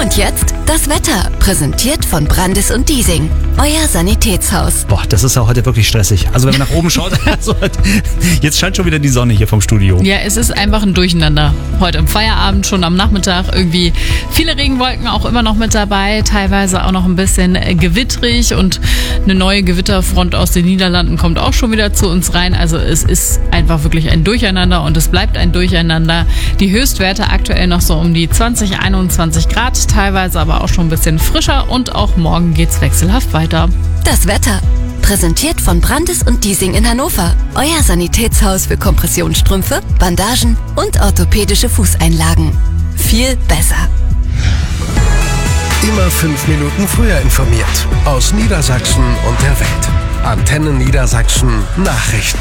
Und jetzt das Wetter, präsentiert von Brandis und Diesing, euer Sanitätshaus. Boah, das ist ja heute wirklich stressig. Also wenn man nach oben schaut, jetzt scheint schon wieder die Sonne hier vom Studio. Ja, es ist einfach ein Durcheinander. Heute im Feierabend, schon am Nachmittag irgendwie viele Regenwolken auch immer noch mit dabei, teilweise auch noch ein bisschen gewittrig und eine neue Gewitterfront aus den Niederlanden kommt auch schon wieder zu uns rein. Also es ist einfach wirklich ein Durcheinander und es bleibt ein Durcheinander. Die Höchstwerte aktuell noch so um die 20, 21 Grad, teilweise aber auch schon ein bisschen frischer und auch morgen geht's wechselhaft weiter. Das Wetter, präsentiert von Brandis und Diesing in Hannover, euer Sanitätshaus für Kompressionsstrümpfe, Bandagen und orthopädische Fußeinlagen. Viel besser. Immer 5 Minuten früher informiert. Aus Niedersachsen und der Welt. Antenne Niedersachsen Nachrichten.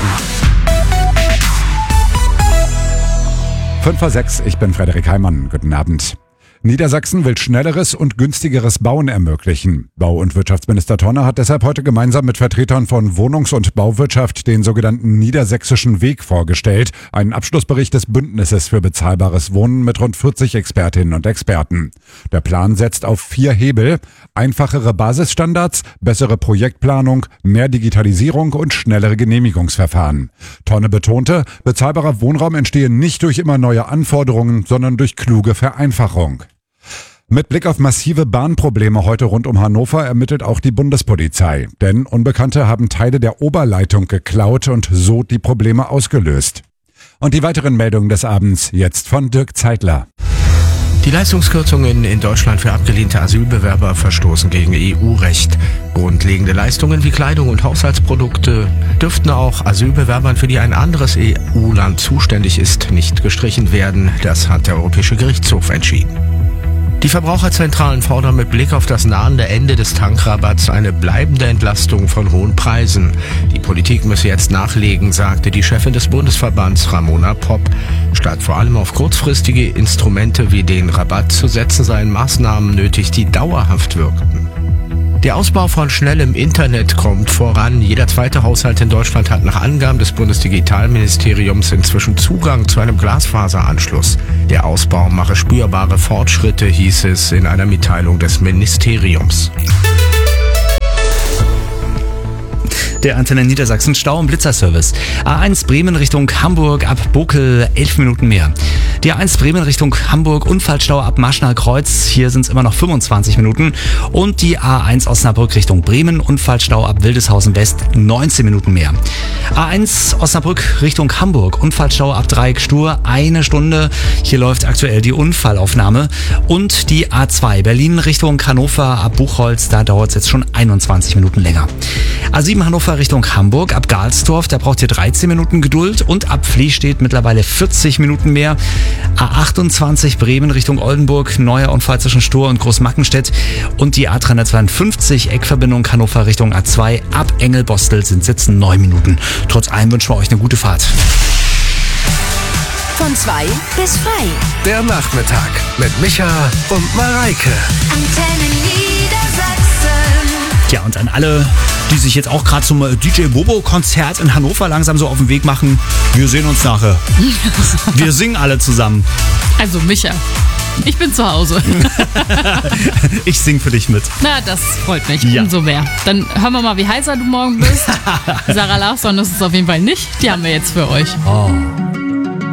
5:06, ich bin Frederik Heimann. Guten Abend. Niedersachsen will schnelleres und günstigeres Bauen ermöglichen. Bau- und Wirtschaftsminister Tonner hat deshalb heute gemeinsam mit Vertretern von Wohnungs- und Bauwirtschaft den sogenannten Niedersächsischen Weg vorgestellt, einen Abschlussbericht des Bündnisses für bezahlbares Wohnen mit rund 40 Expertinnen und Experten. Der Plan setzt auf 4 Hebel: einfachere Basisstandards, bessere Projektplanung, mehr Digitalisierung und schnellere Genehmigungsverfahren. Tonne betonte, bezahlbarer Wohnraum entstehe nicht durch immer neue Anforderungen, sondern durch kluge Vereinfachung. Mit Blick auf massive Bahnprobleme heute rund um Hannover ermittelt auch die Bundespolizei. Denn Unbekannte haben Teile der Oberleitung geklaut und so die Probleme ausgelöst. Und die weiteren Meldungen des Abends jetzt von Dirk Zeitler. Die Leistungskürzungen in Deutschland für abgelehnte Asylbewerber verstoßen gegen EU-Recht. Grundlegende Leistungen wie Kleidung und Haushaltsprodukte dürften auch Asylbewerbern, für die ein anderes EU-Land zuständig ist, nicht gestrichen werden. Das hat der Europäische Gerichtshof entschieden. Die Verbraucherzentralen fordern mit Blick auf das nahende Ende des Tankrabatts eine bleibende Entlastung von hohen Preisen. Die Politik müsse jetzt nachlegen, sagte die Chefin des Bundesverbands Ramona Popp. Statt vor allem auf kurzfristige Instrumente wie den Rabatt zu setzen, seien Maßnahmen nötig, die dauerhaft wirkten. Der Ausbau von schnellem Internet kommt voran. Jeder zweite Haushalt in Deutschland hat nach Angaben des Bundesdigitalministeriums inzwischen Zugang zu einem Glasfaseranschluss. Der Ausbau mache spürbare Fortschritte, hieß es in einer Mitteilung des Ministeriums. Der Antenne Niedersachsen Stau- und Blitzerservice. A1 Bremen Richtung Hamburg ab Bokel 11 Minuten mehr. Die A1 Bremen Richtung Hamburg Unfallstau ab Marschner Kreuz. Hier sind es immer noch 25 Minuten. Und die A1 Osnabrück Richtung Bremen Unfallstau ab Wildeshausen West 19 Minuten mehr. A1 Osnabrück Richtung Hamburg Unfallstau ab Dreieck Stur 1 Stunde. Hier läuft aktuell die Unfallaufnahme. Und die A2 Berlin Richtung Hannover ab Buchholz. Da dauert es jetzt schon 21 Minuten länger. A7 Hannover Richtung Hamburg ab Galsdorf, da braucht ihr 13 Minuten Geduld und ab Fließstedt mittlerweile 40 Minuten mehr. A28 Bremen Richtung Oldenburg, neuer Unfall zwischen Stur und Großmackenstedt und die A352 Eckverbindung Hannover Richtung A2 ab Engelbostel sind es jetzt 9 Minuten. Trotz allem wünschen wir euch eine gute Fahrt. Von 2 bis frei. Der Nachmittag mit Micha und Mareike. Antenne Niedersachsen. Ja, und an alle, die sich jetzt auch gerade zum DJ Bobo-Konzert in Hannover langsam so auf den Weg machen, wir sehen uns nachher. Wir singen alle zusammen. Also Micha, ich bin zu Hause. Ich sing für dich mit. Na, das freut mich. Ja. Umso mehr. Dann hören wir mal, wie heiser du morgen bist. Sarah Larsson ist es auf jeden Fall nicht. Die haben wir jetzt für euch. Oh.